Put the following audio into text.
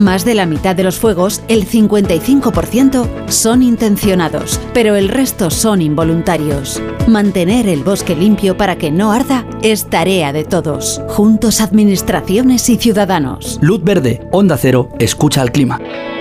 Más de la mitad de los fuegos, el 55%, son intencionados, pero el resto son involuntarios. Mantener el bosque limpio para que no arda es tarea de todos. Juntos, administraciones y ciudadanos. Luz verde, Onda Cero, escucha al clima.